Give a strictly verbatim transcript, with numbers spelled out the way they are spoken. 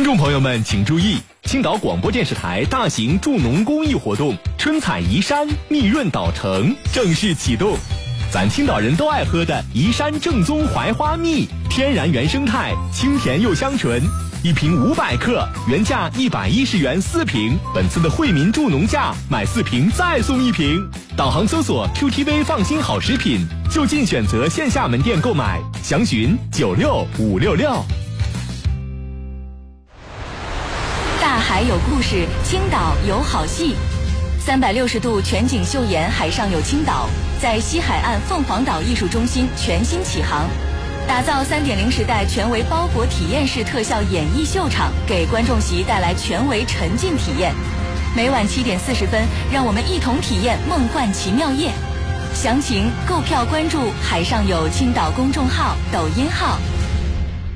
众朋友们请注意，青岛广播电视台大型助农公益活动春采宜山蜜润岛城正式启动。咱青岛人都爱喝的宜山正宗槐花蜜，天然原生态，清甜又香醇，一瓶五百克，原价一百一十元四瓶，本次的惠民助农价，买四瓶再送一瓶。导航搜索 Q T V 放心好食品，就近选择线下门店购买，详询九六五六六。 大海有故事，青岛有好戏。三百六十度全景秀演海上有青岛，在西海岸凤凰岛艺术中心全新启航，打造 三点零 时代全为包裹体验式特效演绎秀场，给观众席带来全为沉浸体验。每晚七点四十分，让我们一同体验梦幻奇妙夜。详情购票关注海上有青岛公众号、抖音号。